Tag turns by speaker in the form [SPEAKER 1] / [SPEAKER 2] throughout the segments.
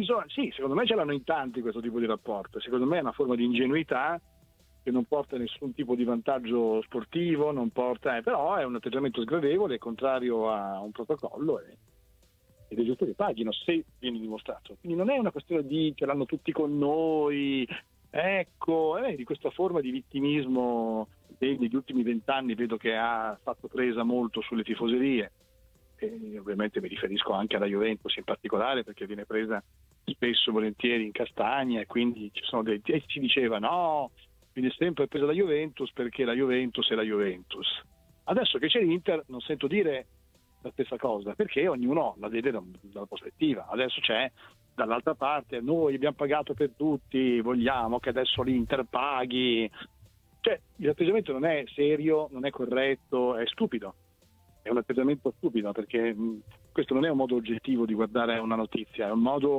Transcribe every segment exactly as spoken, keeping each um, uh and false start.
[SPEAKER 1] bisogna, sì, secondo me ce l'hanno in tanti questo tipo di rapporto, secondo me è una forma di ingenuità che non porta nessun tipo di vantaggio sportivo, non porta, eh, però è un atteggiamento sgradevole, contrario a un protocollo, e, ed è giusto che paghino se viene dimostrato. Quindi non è una questione di ce l'hanno tutti con noi, ecco, eh, di questa forma di vittimismo che negli ultimi vent'anni vedo che ha fatto presa molto sulle tifoserie. E ovviamente mi riferisco anche alla Juventus in particolare, perché viene presa spesso volentieri in castagna, e quindi ci sono dei, e si diceva no, viene sempre presa la Juventus perché la Juventus è la Juventus. Adesso che c'è l'Inter non sento dire la stessa cosa, perché ognuno la vede da, dalla prospettiva. Adesso c'è dall'altra parte, noi abbiamo pagato per tutti, vogliamo che adesso l'Inter paghi. Cioè l'atteggiamento non è serio, non è corretto, è stupido. È un atteggiamento stupido, perché mh, questo non è un modo oggettivo di guardare una notizia, è un modo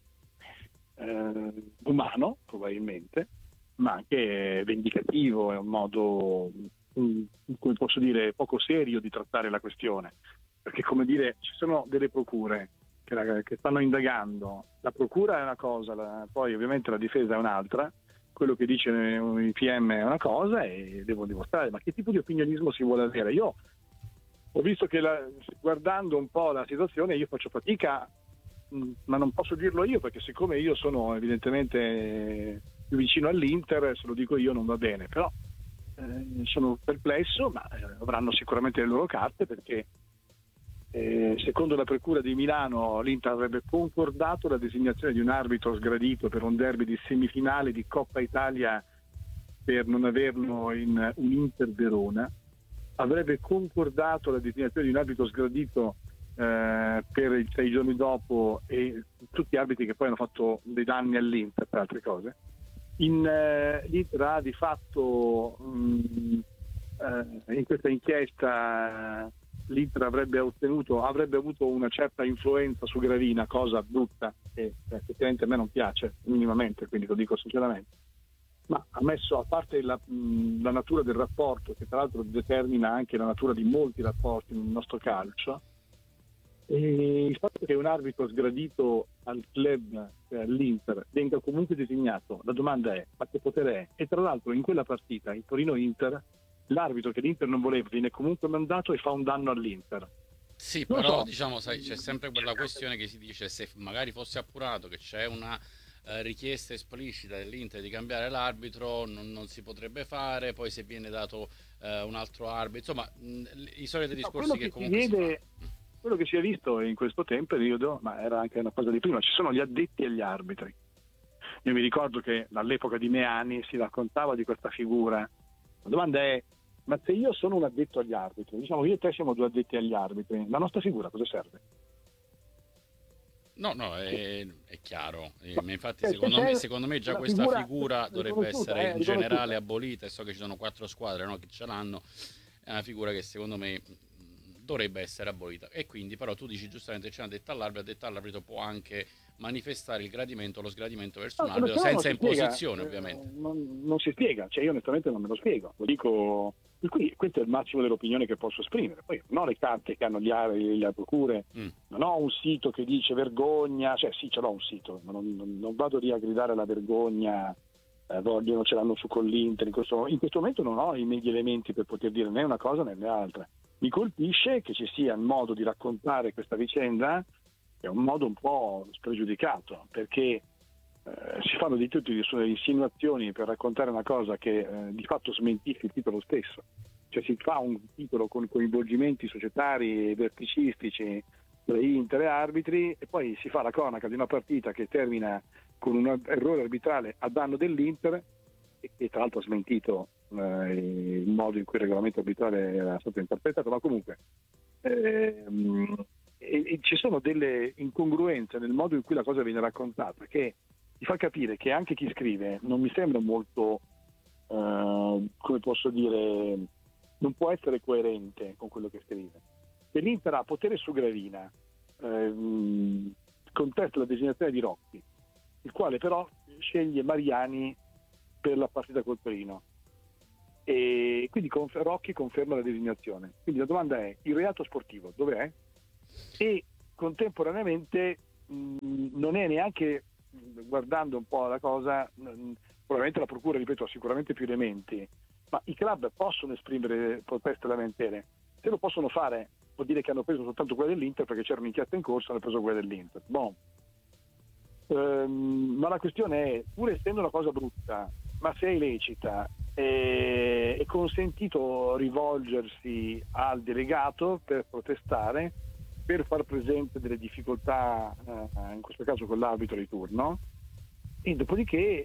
[SPEAKER 1] eh, umano probabilmente, ma anche vendicativo, è un modo, mh, come posso dire, poco serio di trattare la questione, perché come dire, ci sono delle procure che, la, che stanno indagando, la procura è una cosa, la, poi ovviamente la difesa è un'altra, quello che dice i P M è una cosa e devo dimostrare, ma che tipo di opinionismo si vuole avere? Io ho visto che la, guardando un po' la situazione io faccio fatica, mh, ma non posso dirlo io, perché siccome io sono evidentemente più vicino all'Inter, se lo dico io non va bene, però eh, sono perplesso, ma eh, avranno sicuramente le loro carte, perché eh, secondo la Procura di Milano l'Inter avrebbe concordato la designazione di un arbitro sgradito per un derby di semifinale di Coppa Italia per non averlo in un Inter Verona, avrebbe concordato la designazione di un arbitro sgradito eh, per i sei giorni dopo, e tutti arbitri che poi hanno fatto dei danni all'Inter per altre cose. In, eh, L'Inter ha di fatto mh, eh, in questa inchiesta eh, l'Inter avrebbe ottenuto, avrebbe avuto una certa influenza su Gravina, cosa brutta che effettivamente a me non piace minimamente, quindi lo dico sinceramente. Ma ammesso a parte la, mh, la natura del rapporto, che tra l'altro determina anche la natura di molti rapporti nel nostro calcio, e il fatto che un arbitro sgradito al club, cioè all'Inter, venga comunque designato, la domanda è: ma che potere è? E tra l'altro in quella partita, in Torino-Inter, l'arbitro che l'Inter non voleva viene comunque mandato e fa un danno all'Inter.
[SPEAKER 2] Sì,
[SPEAKER 1] Non lo
[SPEAKER 2] però
[SPEAKER 1] so.
[SPEAKER 2] diciamo, sai, c'è sempre quella questione che si dice, se magari fosse appurato che c'è una eh, richiesta esplicita dell'Inter di cambiare l'arbitro, non, non si potrebbe fare, poi se viene dato eh, un altro arbitro, insomma, mh, i soliti
[SPEAKER 1] No, quello
[SPEAKER 2] discorsi che
[SPEAKER 1] che si
[SPEAKER 2] comunque si fanno.
[SPEAKER 1] vede, quello che si è visto in questo tempo, periodo, ma era anche una cosa di prima, ci sono gli addetti agli arbitri. Io mi ricordo che all'epoca di Meani si raccontava di questa figura. La domanda è: ma se io sono un addetto agli arbitri, diciamo io e te siamo due addetti agli arbitri, la nostra figura cosa serve?
[SPEAKER 2] No, no, è, è chiaro. Eh,
[SPEAKER 1] No.
[SPEAKER 2] ma infatti,
[SPEAKER 1] Cioè, se
[SPEAKER 2] secondo me,
[SPEAKER 1] c'è
[SPEAKER 2] secondo me già
[SPEAKER 1] una
[SPEAKER 2] questa
[SPEAKER 1] figura
[SPEAKER 2] figura dovrebbe
[SPEAKER 1] riconosciuta,
[SPEAKER 2] essere
[SPEAKER 1] eh,
[SPEAKER 2] in generale
[SPEAKER 1] riconosciuta.
[SPEAKER 2] abolita. E so che ci sono quattro squadre, no, che ce l'hanno. È una figura che secondo me mh, dovrebbe essere abolita. E quindi, però, tu dici giustamente: c'è una detta all'arbitro, detta all'arbitro può anche manifestare il gradimento o lo sgradimento verso un
[SPEAKER 1] No,
[SPEAKER 2] arbitro,
[SPEAKER 1] se no non
[SPEAKER 2] senza
[SPEAKER 1] si spiega,
[SPEAKER 2] imposizione,
[SPEAKER 1] eh,
[SPEAKER 2] ovviamente.
[SPEAKER 1] non, non si spiega, cioè io onestamente non me lo spiego, lo dico, per cui questo è il massimo dell'opinione che posso esprimere. Poi non ho le carte che hanno gli ari, le procure,
[SPEAKER 2] Mm.
[SPEAKER 1] non ho un sito che dice vergogna, cioè sì, ce l'ho un sito, ma non, non- non vado lì a gridare la vergogna, eh, vogliono, ce l'hanno su con l'Inter, in questo, in questo momento non ho i meglio elementi per poter dire né una cosa né l'altra. Mi colpisce che ci sia il modo di raccontare questa vicenda, è un modo un po' spregiudicato, perché eh, si fanno di tutte le insinuazioni per raccontare una cosa che eh, di fatto smentisce il titolo stesso. Cioè si fa un titolo con coinvolgimenti societari e verticistici tra Inter e arbitri, e poi si fa la cronaca di una partita che termina con un errore arbitrale a danno dell'Inter, e, e tra l'altro ha smentito eh, il modo in cui il regolamento arbitrale era stato interpretato, ma comunque ehm, e, e ci sono delle incongruenze nel modo in cui la cosa viene raccontata, che ti fa capire che anche chi scrive non mi sembra molto, eh, come posso dire, non può essere coerente con quello che scrive. Se l'Inter ha potere su Gravina, ehm, contesta la designazione di Rocchi, il quale però sceglie Mariani per la partita col Torino, e quindi conf- Rocchi conferma la designazione. Quindi la domanda è: il reato sportivo dov'è? E contemporaneamente mh, non è neanche, guardando un po' la cosa, probabilmente la procura, ripeto, ha sicuramente più elementi, ma i club possono esprimere proteste e lamentele. Se lo possono fare, vuol dire che hanno preso soltanto quelle dell'Inter perché c'era un'inchiesta in corso e hanno preso quelle dell'Inter. Bon. Ehm, ma la questione è, pur essendo una cosa brutta, ma se è illecita, è, è consentito rivolgersi al delegato per protestare, per far presente delle difficoltà, eh, in questo caso con l'arbitro di turno, e dopodiché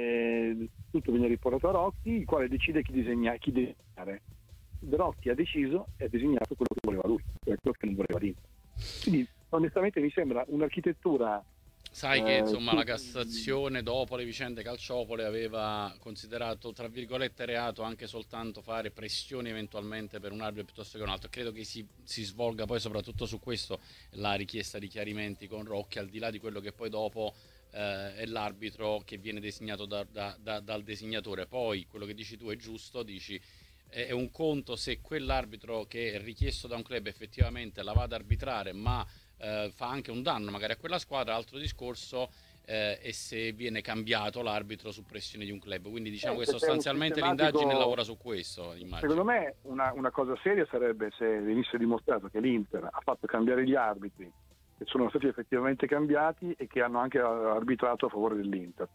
[SPEAKER 1] eh, tutto viene riportato a Rocchi, il quale decide chi, disegna, chi disegnare. Rocchi ha deciso e ha disegnato quello che voleva lui, cioè quello che non voleva dire. Quindi onestamente mi sembra un'architettura.
[SPEAKER 2] Sai che
[SPEAKER 1] eh,
[SPEAKER 2] insomma
[SPEAKER 1] sì,
[SPEAKER 2] la Cassazione dopo le vicende calciopole aveva considerato tra virgolette reato anche soltanto fare pressioni eventualmente per un arbitro piuttosto che un altro. Credo che si, si svolga poi soprattutto su questo la richiesta di chiarimenti con Rocchi, al di là di quello che poi dopo eh, è l'arbitro che viene designato da, da, da, dal designatore. Poi quello che dici tu è giusto, dici è un conto se quell'arbitro che è richiesto da un club effettivamente la va ad arbitrare, ma eh, fa anche un danno magari a quella squadra, altro discorso eh, e se viene cambiato l'arbitro su pressione di un club. Quindi diciamo
[SPEAKER 1] eh,
[SPEAKER 2] che
[SPEAKER 1] se c'è un
[SPEAKER 2] sostanzialmente
[SPEAKER 1] sistematico...
[SPEAKER 2] l'indagine lavora su questo, immagino.
[SPEAKER 1] Secondo me una, una cosa seria sarebbe se venisse dimostrato che l'Inter ha fatto cambiare gli arbitri, che sono stati effettivamente cambiati e che hanno anche arbitrato a favore dell'Inter.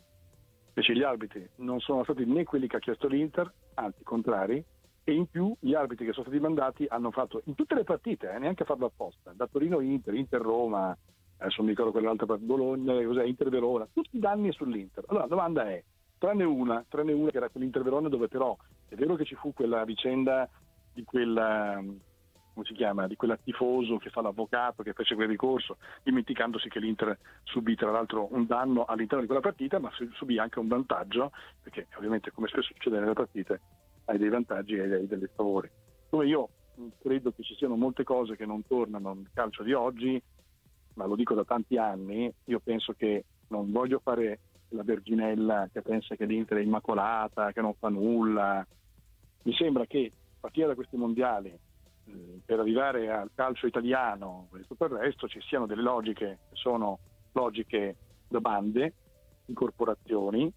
[SPEAKER 1] Invece gli arbitri non sono stati né quelli che ha chiesto l'Inter, anzi contrari, e in più gli arbitri che sono stati mandati hanno fatto in tutte le partite, eh, neanche a farlo apposta, da Torino Inter, Inter Roma, adesso non mi ricordo quell'altra parte, Bologna, cos'è, Inter Verona, tutti i danni sull'Inter. Allora la domanda è, tranne una, tranne una che era quell'Inter Verona, dove però è vero che ci fu quella vicenda di quella, come si chiama, di quella tifoso che fa l'avvocato, che fece quel ricorso, dimenticandosi che l'Inter subì tra l'altro un danno all'interno di quella partita, ma subì anche un vantaggio, perché ovviamente come spesso succede nelle partite hai dei vantaggi e hai dei sfavori. Come io credo che ci siano molte cose che non tornano nel calcio di oggi, ma lo dico da tanti anni, io penso che non voglio fare la verginella che pensa che l'Inter è immacolata, che non fa nulla. Mi sembra che a partire da questi mondiali, eh, per arrivare al calcio italiano e tutto il resto, ci siano delle logiche che sono logiche da bande, di corporazioni,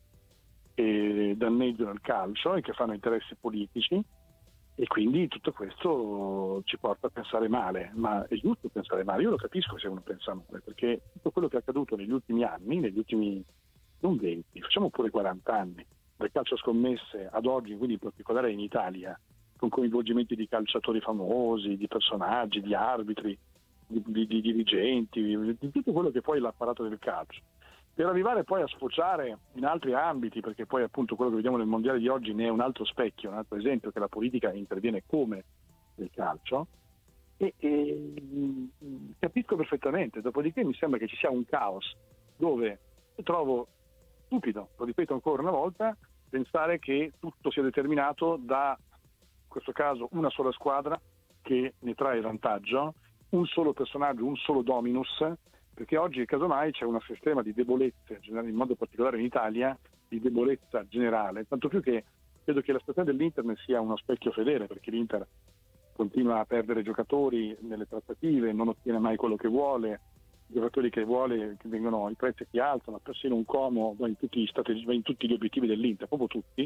[SPEAKER 1] che danneggiano il calcio e che fanno interessi politici, e quindi tutto questo ci porta a pensare male, ma è giusto pensare male, io lo capisco se uno pensa male, perché tutto quello che è accaduto negli ultimi anni, negli ultimi non venti, facciamo pure quaranta anni, dal calcio scommesse ad oggi, quindi in particolare in Italia, con coinvolgimenti di calciatori famosi, di personaggi, di arbitri, di, di, di dirigenti, di, di tutto quello che poi è l'apparato del calcio, per arrivare poi a sfociare in altri ambiti, perché poi appunto quello che vediamo nel mondiale di oggi ne è un altro specchio, un altro esempio, che la politica interviene come nel calcio, e, e capisco perfettamente. Dopodiché mi sembra che ci sia un caos dove trovo stupido, lo ripeto ancora una volta, pensare che tutto sia determinato da, in questo caso, una sola squadra che ne trae vantaggio, un solo personaggio, un solo dominus, perché oggi casomai c'è un sistema di debolezze, in modo particolare in Italia, di debolezza generale, tanto più che credo che la situazione dell'Inter sia uno specchio fedele, perché l'Inter continua a perdere giocatori nelle trattative, non ottiene mai quello che vuole, i giocatori che vuole, che vengono, i prezzi si alzano, persino un Como va in tutti gli, stati, va in tutti gli obiettivi dell'Inter, proprio tutti,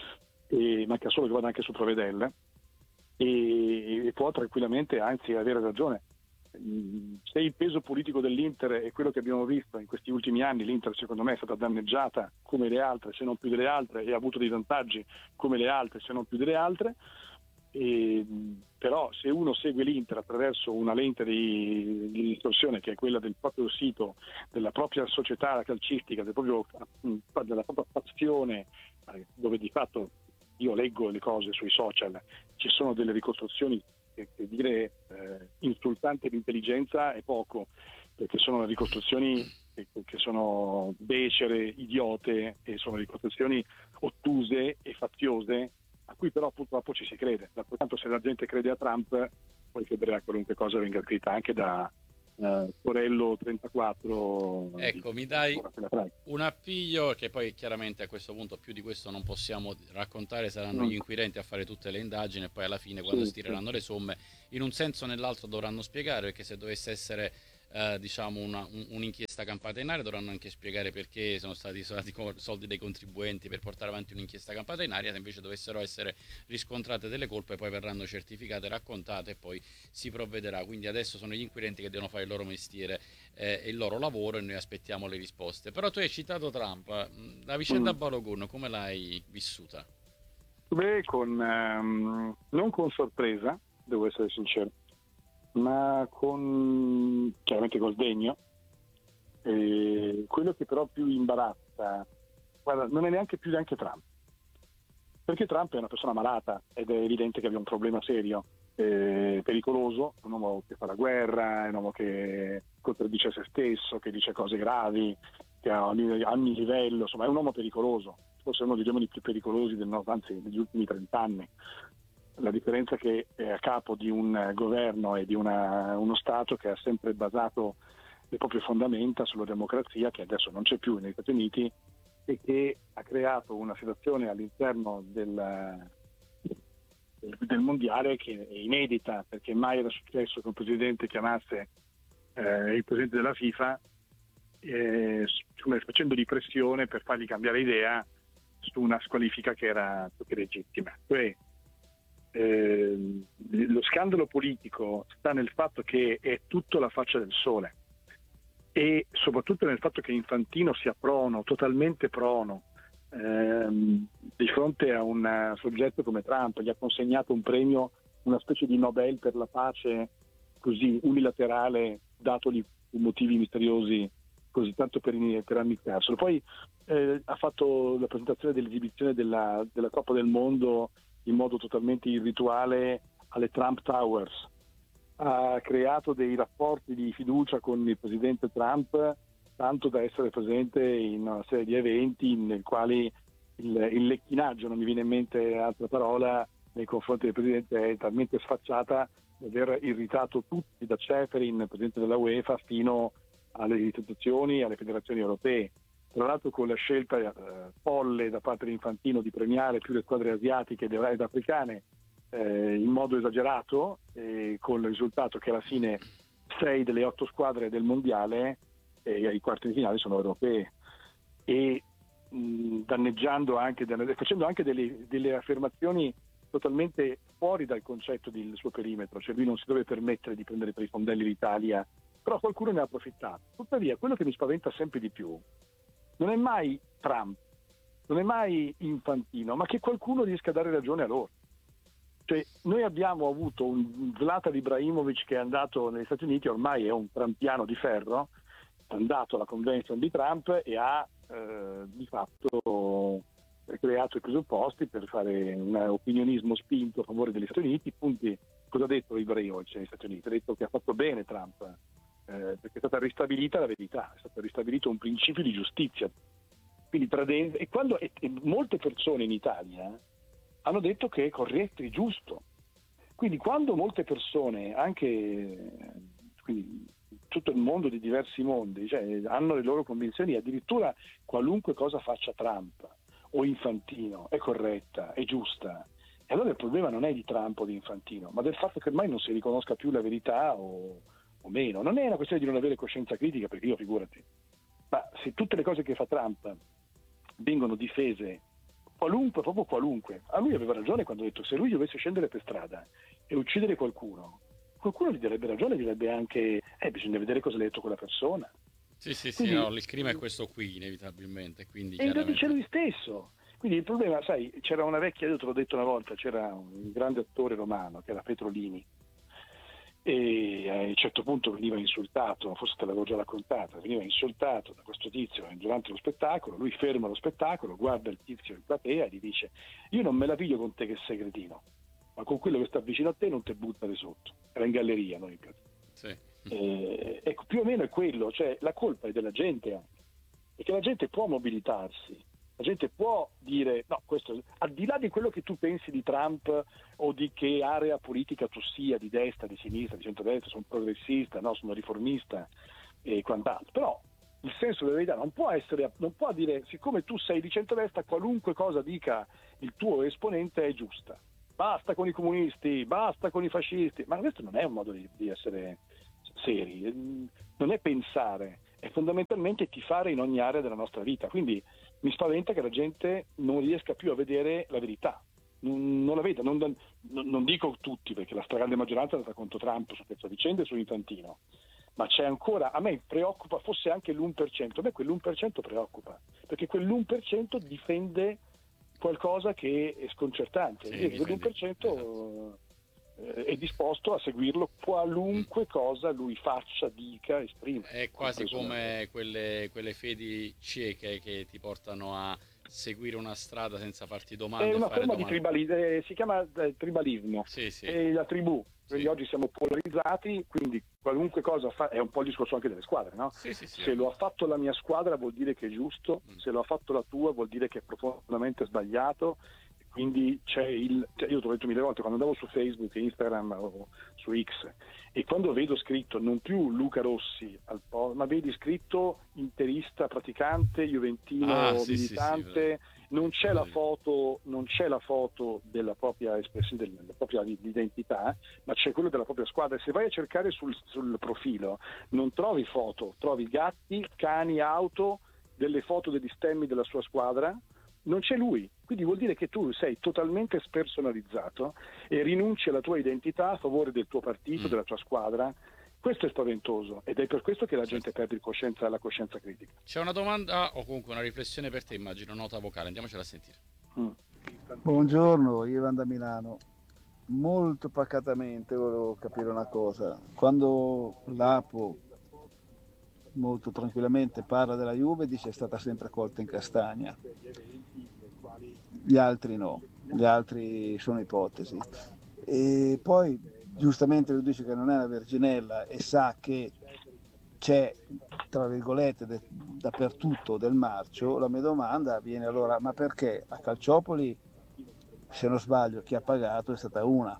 [SPEAKER 1] e manca solo che vada anche su Provedelle, e, e può tranquillamente, anzi avere ragione. Se il peso politico dell'Inter è quello che abbiamo visto in questi ultimi anni, l'Inter secondo me è stata danneggiata come le altre, se non più delle altre, e ha avuto dei vantaggi come le altre, se non più delle altre. E, però se uno segue l'Inter attraverso una lente di, di distorsione, che è quella del proprio sito, della propria società calcistica, del proprio, della propria passione, dove di fatto io leggo le cose sui social, ci sono delle ricostruzioni che, che dire eh, insultante l'intelligenza è poco, perché sono ricostruzioni che, che sono becere, idiote, e sono ricostruzioni ottuse e faziose, a cui però purtroppo ci si crede. D'altro canto, se la gente crede a Trump, poi crederà a qualunque cosa venga scritta, anche da uh, Corello trentaquattro.
[SPEAKER 2] Ecco,
[SPEAKER 1] di,
[SPEAKER 2] mi dai un appiglio, che poi chiaramente a questo punto più di questo non possiamo raccontare, saranno
[SPEAKER 1] mm.
[SPEAKER 2] gli inquirenti a fare tutte le indagini, e poi alla fine quando
[SPEAKER 1] sì,
[SPEAKER 2] stireranno
[SPEAKER 1] sì.
[SPEAKER 2] le somme in un senso o nell'altro dovranno spiegare, perché se dovesse essere eh, diciamo una- un- un'inchiesta campata in aria, dovranno anche spiegare perché sono stati usati co- soldi dei contribuenti per portare avanti un'inchiesta campata in aria. Se invece dovessero essere riscontrate delle colpe, poi verranno certificate, raccontate e poi si provvederà. Quindi adesso sono gli inquirenti che devono fare il loro mestiere eh, e il loro lavoro, e noi aspettiamo le risposte. Però tu hai citato Trump. Mm, la vicenda
[SPEAKER 1] Mm.
[SPEAKER 2] Balogun come l'hai vissuta?
[SPEAKER 1] Beh, con, ehm, non con sorpresa, devo essere sincero, ma con chiaramente con sdegno. E quello che però più imbarazza, guarda, non è neanche più neanche Trump, perché Trump è una persona malata ed è evidente che abbia un problema serio, eh, pericoloso, un uomo che fa la guerra, è un uomo che contraddice se stesso, che dice cose gravi, che ha ogni, ogni livello, insomma è un uomo pericoloso, forse uno degli uomini più pericolosi del no, anzi degli ultimi trent'anni. La differenza è che è a capo di un governo e di una, uno Stato che ha sempre basato le proprie fondamenta sulla democrazia, che adesso non c'è più negli Stati Uniti, e che ha creato una situazione all'interno del, del, del mondiale che è inedita, perché mai era successo che un presidente chiamasse eh, il presidente della FIFA eh, facendo di pressione per fargli cambiare idea su una squalifica che era più che legittima. Cioè, eh, lo scandalo politico sta nel fatto che è tutto la faccia del sole, e soprattutto nel fatto che Infantino sia prono, totalmente prono, ehm, di fronte a un soggetto come Trump. Gli ha consegnato un premio, una specie di Nobel per la pace, così unilaterale, datogli motivi misteriosi, così tanto per, per ammicarselo. Poi eh, ha fatto la presentazione dell'esibizione della, della Coppa del Mondo in modo totalmente irrituale alle Trump Towers. Ha creato dei rapporti di fiducia con il presidente Trump, tanto da essere presente in una serie di eventi nei quali il, il lecchinaggio, non mi viene in mente altra parola, nei confronti del presidente è talmente sfacciata da aver irritato tutti, da Ceferin, presidente della UEFA, fino alle istituzioni e alle federazioni europee. Tra l'altro con la scelta eh, folle da parte di Infantino di premiare più le squadre asiatiche ed africane eh, in modo esagerato, eh, con il risultato che alla fine sei delle otto squadre del mondiale eh, ai quarti di finale sono europee, e mh, danneggiando anche, facendo anche delle, delle affermazioni totalmente fuori dal concetto del suo perimetro, cioè lui non si deve permettere di prendere per i fondelli l'Italia, però qualcuno ne ha approfittato. Tuttavia, quello che mi spaventa sempre di più non è mai Trump, non è mai Infantino, ma che qualcuno riesca a dare ragione a loro. Cioè, noi abbiamo avuto un Zlatan Ibrahimovic che è andato negli Stati Uniti, ormai è un trampiano di ferro, è andato alla convention di Trump e ha eh, di fatto creato i presupposti per fare un opinionismo spinto a favore degli Stati Uniti. Punti, cosa ha detto Ibrahimovic negli Stati Uniti? Ha detto che ha fatto bene Trump, eh, perché è stata ristabilita la verità, è stato ristabilito un principio di giustizia. Quindi tradendo, e quando e, e molte persone in Italia hanno detto che è corretto e giusto. Quindi quando molte persone, anche quindi, tutto il mondo di diversi mondi, cioè, hanno le loro convinzioni, addirittura qualunque cosa faccia Trump o Infantino è corretta, è giusta, e allora il problema non è di Trump o di Infantino, ma del fatto che ormai non si riconosca più la verità o, o meno. Non è una questione di non avere coscienza critica, perché io figurati, ma se tutte le cose che fa Trump vengono difese, qualunque, proprio qualunque, a lui aveva ragione quando ha detto: se lui dovesse scendere per strada e uccidere qualcuno, qualcuno gli darebbe ragione, direbbe anche eh, bisogna vedere cosa ha detto quella persona.
[SPEAKER 2] Sì, sì, sì,
[SPEAKER 1] Quindi,
[SPEAKER 2] no, il crimine è questo qui, inevitabilmente, quindi
[SPEAKER 1] e lo dice
[SPEAKER 2] chiaramente.
[SPEAKER 1] lui stesso. Quindi il problema, sai, c'era una vecchia, io te l'ho detto una volta, c'era un grande attore romano che era Petrolini, e a un certo punto veniva insultato, forse te l'avevo già raccontata, veniva insultato da questo tizio durante lo spettacolo. Lui ferma lo spettacolo, guarda il tizio in platea e gli dice: io non me la piglio con te che sei cretino, ma con quello che sta vicino a te non te buttare sotto. Era in galleria, no? In
[SPEAKER 2] Sì.
[SPEAKER 1] eh, ecco, più o meno è quello, cioè la colpa è della gente anche, perché la gente può mobilitarsi, la gente può dire no, questo, al di là di quello che tu pensi di Trump o di che area politica tu sia, di destra, di sinistra, di centrodestra, sono progressista, no, sono riformista e quant'altro, però il senso della verità non può essere, non può dire siccome tu sei di centrodestra qualunque cosa dica il tuo esponente è giusta, basta con i comunisti, basta con i fascisti, ma questo non è un modo di, di essere seri, non è pensare, è fondamentalmente tifare in ogni area della nostra vita, quindi mi spaventa che la gente non riesca più a vedere la verità, non, non la veda, non, non, non dico tutti, perché la stragrande maggioranza è andata contro Trump su questa vicenda e su Infantino, ma c'è ancora, a me preoccupa, fosse anche l'uno per cento, a me quell'uno per cento preoccupa, perché quell'uno per cento difende qualcosa che è sconcertante,
[SPEAKER 2] Sì,
[SPEAKER 1] e quell'uno per cento
[SPEAKER 2] esatto.
[SPEAKER 1] eh, è disposto a seguirlo qualunque mm. cosa lui faccia, dica, esprima.
[SPEAKER 2] È quasi come quelle, quelle fedi cieche che ti portano a seguire una strada senza farti domande.
[SPEAKER 1] È una
[SPEAKER 2] e fare
[SPEAKER 1] forma
[SPEAKER 2] domande.
[SPEAKER 1] di tribalismo, eh, si chiama eh, tribalismo,
[SPEAKER 2] sì, sì.
[SPEAKER 1] è la tribù. Quindi
[SPEAKER 2] sì.
[SPEAKER 1] oggi siamo polarizzati, quindi qualunque cosa fa, è un po' il discorso anche delle squadre, no?
[SPEAKER 2] Sì, sì, sì,
[SPEAKER 1] se lo ha fatto la mia squadra vuol dire che è giusto, mm. se lo ha fatto la tua vuol dire che è profondamente sbagliato, quindi c'è il, cioè io te l'ho detto mille volte, quando andavo su Facebook, Instagram o su X, e quando vedo scritto non più Luca Rossi al po', ma vedi scritto interista praticante, juventino
[SPEAKER 2] ah, sì,
[SPEAKER 1] militante,
[SPEAKER 2] sì, sì.
[SPEAKER 1] non c'è la foto, non c'è la foto della propria espressione, della propria identità, ma c'è quello della propria squadra. E se vai a cercare sul, sul profilo non trovi foto, trovi gatti, cani, auto, delle foto degli stemmi della sua squadra, non c'è lui, quindi vuol dire che tu sei totalmente spersonalizzato e rinunci alla tua identità a favore del tuo partito, mm. della tua squadra. Questo è spaventoso ed è per questo che la gente certo. perde coscienza, la coscienza critica.
[SPEAKER 2] C'è una domanda o comunque una riflessione per te, immagino, nota vocale, andiamocela a sentire.
[SPEAKER 3] Mm. Buongiorno, Ivan da Milano. Molto pacatamente volevo capire una cosa. Quando l'Apo molto tranquillamente parla della Juve, dice è stata sempre colta in castagna. Gli altri no, gli altri sono ipotesi. E poi giustamente lui dice che non è una verginella e sa che c'è, tra virgolette, de, dappertutto del marcio. La mia domanda viene allora, ma perché a Calciopoli, se non sbaglio, chi ha pagato è stata una.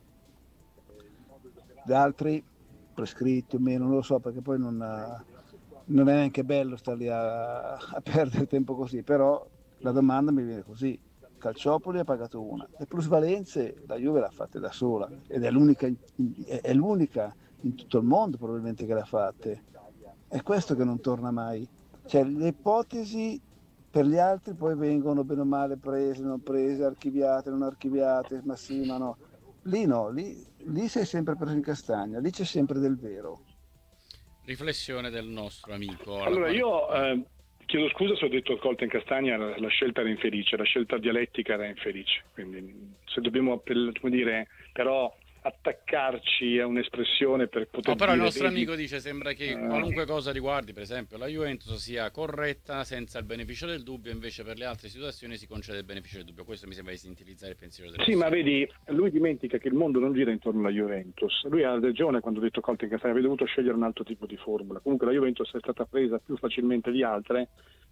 [SPEAKER 3] Gli altri, prescritti o meno, non lo so, perché poi non, non è neanche bello stare lì a, a perdere tempo così, però la domanda mi viene così. Calciopoli ha pagato una, le plusvalenze la Juve l'ha fatte da sola ed è l'unica, è l'unica in tutto il mondo probabilmente che l'ha fatte. È questo che non torna mai. Cioè le ipotesi per gli altri poi vengono bene o male prese, non prese, archiviate, non archiviate, ma sì, ma no. Lì no, lì, lì sei sempre preso in castagna, lì c'è sempre del vero.
[SPEAKER 2] Riflessione del nostro amico.
[SPEAKER 1] Allora
[SPEAKER 2] quale...
[SPEAKER 1] io eh, chiedo scusa se ho detto colta in castagna, la, la scelta era infelice, la scelta dialettica era infelice, quindi se dobbiamo, come dire, però attaccarci a un'espressione per poter
[SPEAKER 2] no, però
[SPEAKER 1] dire,
[SPEAKER 2] il nostro
[SPEAKER 1] vedi,
[SPEAKER 2] amico dice sembra che uh, qualunque cosa riguardi per esempio la Juventus sia corretta senza il beneficio del dubbio, invece per le altre situazioni si concede il beneficio del dubbio. Questo mi sembra di sintetizzare il pensiero del
[SPEAKER 1] sì, ma vedi, lui dimentica che il mondo non gira intorno alla Juventus. Lui ha ragione quando ha detto colta in castagna, aveva dovuto scegliere un altro tipo di formula. Comunque la Juventus è stata presa più facilmente di altre,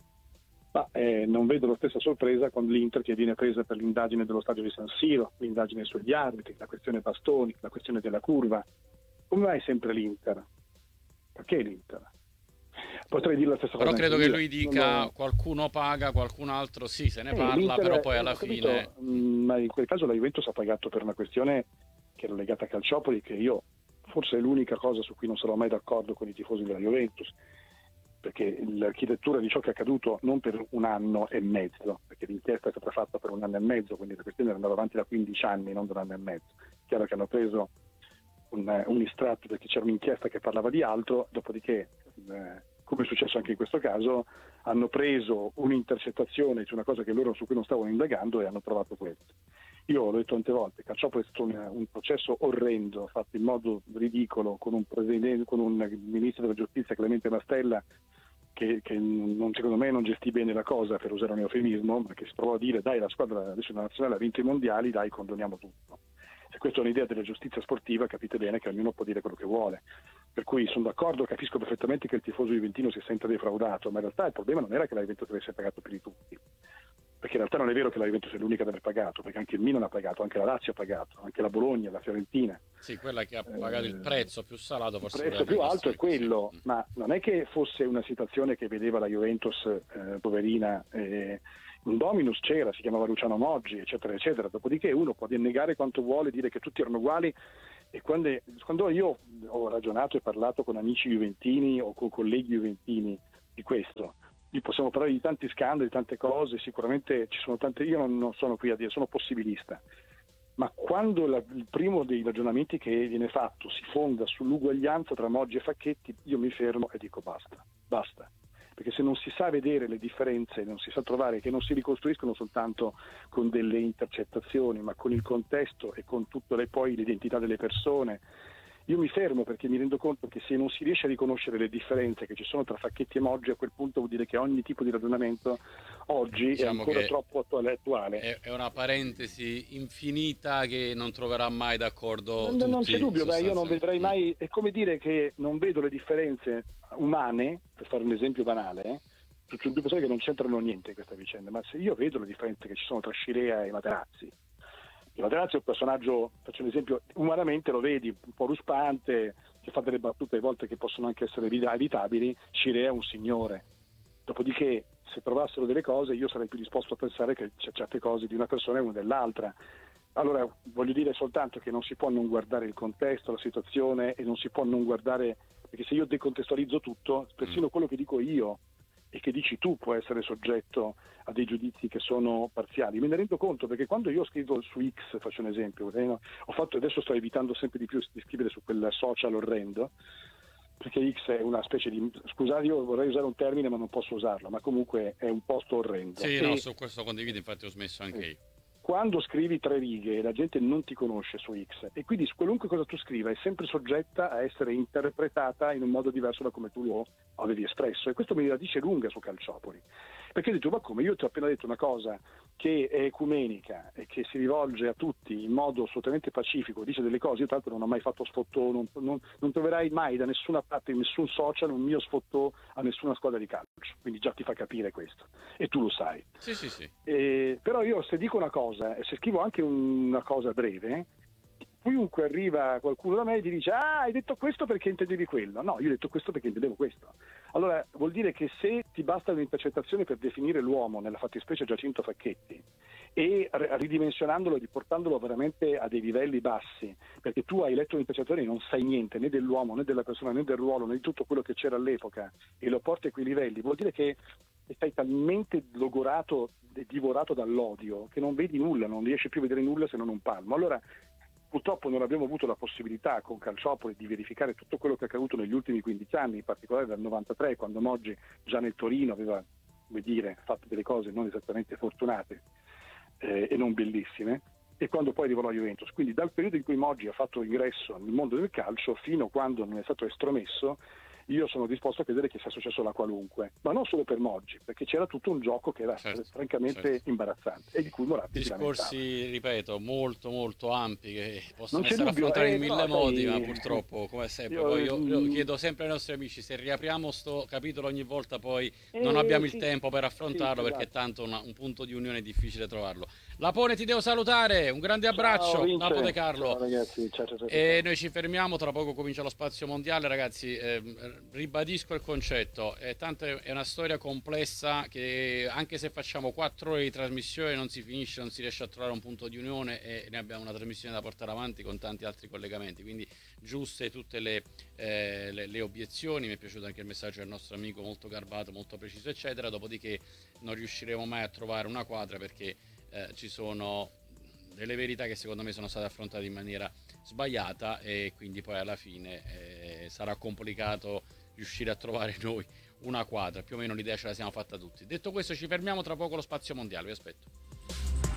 [SPEAKER 1] ma eh, non vedo la stessa sorpresa con l'Inter che viene presa per l'indagine dello stadio di San Siro, l'indagine sugli arbitri, la questione Bastoni, la questione della curva. Come mai sempre l'Inter? Perché l'Inter? Potrei dire la stessa
[SPEAKER 2] però
[SPEAKER 1] cosa.
[SPEAKER 2] Però credo che
[SPEAKER 1] io.
[SPEAKER 2] lui dica
[SPEAKER 1] non...
[SPEAKER 2] qualcuno paga, qualcun altro sì, se ne eh, parla, però poi alla
[SPEAKER 1] capito,
[SPEAKER 2] fine...
[SPEAKER 1] Ma in quel caso la Juventus ha pagato per una questione che era legata a Calciopoli, che io forse è l'unica cosa su cui non sarò mai d'accordo con i tifosi della Juventus, perché l'architettura di ciò che è accaduto non per un anno e mezzo, perché l'inchiesta è stata fatta per un anno e mezzo, quindi la questione era andata avanti da quindici anni, non da un anno e mezzo. Chiaro che hanno preso un, un estratto perché c'era un'inchiesta che parlava di altro, dopodiché, eh, come è successo anche in questo caso, hanno preso un'intercettazione su una cosa che loro su cui non stavano indagando e hanno trovato questo. Io l'ho detto tante volte, Calciopoli è stato un, un processo orrendo, fatto in modo ridicolo, con un, presidente, con un ministro della giustizia, Clemente Mastella, che, che non, secondo me non gestì bene la cosa, per usare un eufemismo, ma che si provò a dire dai, la squadra adesso la nazionale ha vinto i mondiali, dai, condoniamo tutto. Se questa è un'idea della giustizia sportiva, capite bene che ognuno può dire quello che vuole. Per cui sono d'accordo, capisco perfettamente che il tifoso juventino si senta defraudato, ma in realtà il problema non era che la Juventus avesse pagato per i tutti. Perché in realtà non è vero che la Juventus è l'unica ad aver pagato, perché anche il Milan ha pagato, anche la Lazio ha pagato, anche la Bologna, la Fiorentina.
[SPEAKER 2] Sì, quella che ha pagato eh, il prezzo più salato forse.
[SPEAKER 1] Il prezzo più alto è quello, sì. Ma non è che fosse una situazione che vedeva la Juventus eh, poverina, eh, un dominus c'era, si chiamava Luciano Moggi, eccetera, eccetera. Dopodiché uno può negare quanto vuole, dire che tutti erano uguali, E quando, quando io ho ragionato e parlato con amici juventini o con colleghi juventini di questo, possiamo parlare di tanti scandali, di tante cose, sicuramente ci sono tante, io non, non sono qui a dire, sono possibilista, ma quando la, il primo dei ragionamenti che viene fatto si fonda sull'uguaglianza tra Moggi e Facchetti, io mi fermo e dico basta, basta. Perché se non si sa vedere le differenze, non si sa trovare, che non si ricostruiscono soltanto con delle intercettazioni, ma con il contesto e con tutte le, poi l'identità delle persone, io mi fermo perché mi rendo conto che se non si riesce a riconoscere le differenze che ci sono tra Facchetti e Moggi, a quel punto vuol dire che ogni tipo di ragionamento oggi
[SPEAKER 2] diciamo
[SPEAKER 1] è ancora troppo attuale.
[SPEAKER 2] È, è una parentesi infinita che non troverà mai d'accordo
[SPEAKER 1] non,
[SPEAKER 2] tutti.
[SPEAKER 1] Non c'è dubbio, beh, io non vedrei mai, è come dire che non vedo le differenze umane, per fare un esempio banale, eh, su due persone che non c'entrano niente in questa vicenda, ma se io vedo le differenze che ci sono tra Scirea e Materazzi, e Materazzi è un personaggio, faccio un esempio, umanamente lo vedi un po' ruspante, che fa delle battute a volte che possono anche essere evitabili, Scirea è un signore. Dopodiché, se trovassero delle cose, io sarei più disposto a pensare che c'è certe cose di una persona e una dell'altra. Allora, voglio dire soltanto che non si può non guardare il contesto, la situazione, e non si può non guardare, perché se io decontestualizzo tutto, persino quello che dico io e che dici tu può essere soggetto a dei giudizi che sono parziali. Me ne rendo conto perché quando io scrivo su X, faccio un esempio, eh, no, ho fatto, adesso sto evitando sempre di più di scrivere su quel social orrendo, perché X è una specie di, scusate, io vorrei usare un termine ma non posso usarlo, ma comunque è un posto orrendo.
[SPEAKER 2] Sì,
[SPEAKER 1] e,
[SPEAKER 2] no, su questo condivido, infatti ho smesso anche
[SPEAKER 1] eh,
[SPEAKER 2] io.
[SPEAKER 1] Quando scrivi tre righe la gente non ti conosce su X e quindi qualunque cosa tu scriva è sempre soggetta a essere interpretata in un modo diverso da come tu lo avevi espresso, e questo mi la dice lunga su Calciopoli, perché ho detto ma come, io ti ho appena detto una cosa che è ecumenica e che si rivolge a tutti in modo assolutamente pacifico, dice delle cose, io tra l'altro non ho mai fatto sfottò, non, non, non troverai mai da nessuna parte, in nessun social, un mio sfottò a nessuna squadra di calcio, quindi già ti fa capire questo e tu lo sai.
[SPEAKER 2] Sì, sì, sì.
[SPEAKER 1] Eh, però io se dico una cosa e se scrivo anche una cosa breve, chiunque arriva qualcuno da me e ti dice ah, hai detto questo perché intendevi quello. No, io ho detto questo perché intendevo questo. Allora vuol dire che se ti basta un'intercettazione per definire l'uomo, nella fattispecie Giacinto Facchetti, e ridimensionandolo e riportandolo veramente a dei livelli bassi, perché tu hai letto un'intercettazione e non sai niente né dell'uomo, né della persona, né del ruolo, né di tutto quello che c'era all'epoca, e lo porti a quei livelli, vuol dire che stai talmente logorato e divorato dall'odio che non vedi nulla, non riesci più a vedere nulla se non un palmo. Allora purtroppo non abbiamo avuto la possibilità con Calciopoli di verificare tutto quello che è accaduto negli ultimi quindici anni, in particolare dal novantatré, quando Moggi già nel Torino aveva, come dire, fatto delle cose non esattamente fortunate eh, e non bellissime, e quando poi arrivò alla Juventus. Quindi dal periodo in cui Moggi ha fatto ingresso nel mondo del calcio fino a quando non è stato estromesso, io sono disposto a credere che sia successo la qualunque, ma non solo per Moggi, perché c'era tutto un gioco che era
[SPEAKER 2] certo,
[SPEAKER 1] francamente
[SPEAKER 2] certo.
[SPEAKER 1] imbarazzante e di cui Moratti
[SPEAKER 2] discorsi, ripeto, molto molto ampi che possono
[SPEAKER 1] non c'è
[SPEAKER 2] essere
[SPEAKER 1] dubbio,
[SPEAKER 2] affrontati
[SPEAKER 1] eh,
[SPEAKER 2] in mille
[SPEAKER 1] no,
[SPEAKER 2] modi,
[SPEAKER 1] sai,
[SPEAKER 2] ma purtroppo come sempre
[SPEAKER 1] io,
[SPEAKER 2] poi io, io chiedo sempre ai nostri amici se riapriamo sto capitolo ogni volta, poi
[SPEAKER 1] eh,
[SPEAKER 2] non abbiamo
[SPEAKER 1] sì,
[SPEAKER 2] il tempo per affrontarlo,
[SPEAKER 1] sì,
[SPEAKER 2] perché
[SPEAKER 1] esatto.
[SPEAKER 2] tanto una, un punto di unione è difficile trovarlo. Lapone, ti devo salutare, un grande abbraccio.
[SPEAKER 1] Ciao,
[SPEAKER 2] Lapo De Carlo.
[SPEAKER 1] ciao ragazzi, ciao, ciao, ciao,
[SPEAKER 2] E
[SPEAKER 1] ciao.
[SPEAKER 2] noi ci fermiamo, tra poco comincia lo spazio mondiale, ragazzi. Eh, ribadisco il concetto, eh, tanto è una storia complessa che anche se facciamo quattro ore di trasmissione non si finisce, non si riesce a trovare un punto di unione, e ne abbiamo una trasmissione da portare avanti con tanti altri collegamenti, quindi giuste tutte le, eh, le, le obiezioni. Mi è piaciuto anche il messaggio del nostro amico, molto garbato, molto preciso eccetera, dopodiché non riusciremo mai a trovare una quadra perché eh, ci sono delle verità che secondo me sono state affrontate in maniera sbagliata, e quindi poi alla fine eh, sarà complicato riuscire a trovare noi una quadra. Più o meno l'idea ce la siamo fatta tutti. Detto questo, ci fermiamo, tra poco lo spazio mondiale, vi aspetto.